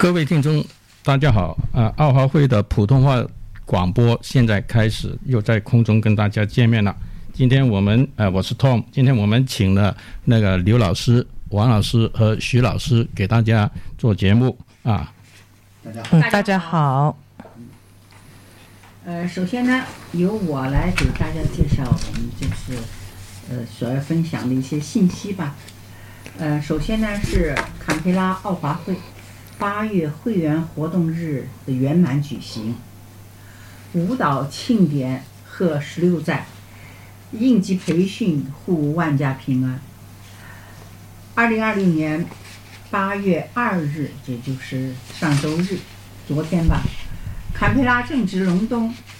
各位听众，大家好奥华会的普通话广播现在开始，又在空中跟大家见面了。今天我们我是 Tom， 今天我们请了那个刘老师、王老师和徐老师给大家做节目啊。 大家好。 首先呢，由我来给大家介绍我们就是所要分享的一些信息吧。首先呢是坎培拉奥华会8月会员活动日的圆满举行，舞蹈庆典贺16载，应急培训护万家平安。2020年8月2日，也就是上周日，昨天吧，坎培拉正值隆冬，